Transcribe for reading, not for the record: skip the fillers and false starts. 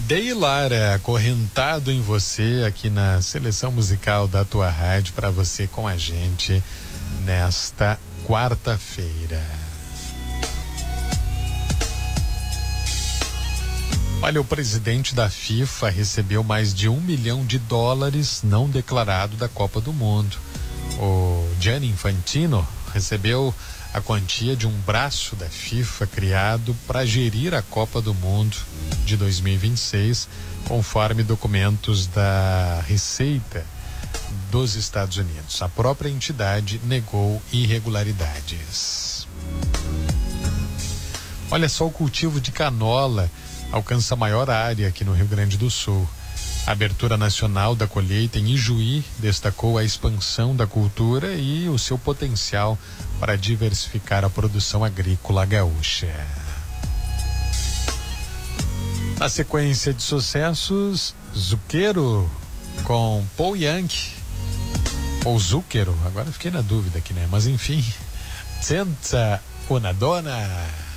Dei Lara, acorrentado em você aqui na seleção musical da tua rádio para você com a gente nesta quarta-feira. Olha, o presidente da FIFA recebeu mais de $1 milhão não declarado da Copa do Mundo. O Gianni Infantino recebeu a quantia de um braço da FIFA criado para gerir a Copa do Mundo de 2026, conforme documentos da Receita dos Estados Unidos. A própria entidade negou irregularidades. Olha só, o cultivo de canola alcança a maior área aqui no Rio Grande do Sul. A abertura nacional da colheita em Ijuí destacou a expansão da cultura e o seu potencial para diversificar a produção agrícola gaúcha. Na sequência de sucessos, Zucchero com Paul Young, ou Zucchero, agora fiquei na dúvida aqui, né? Mas enfim, Senza una donna.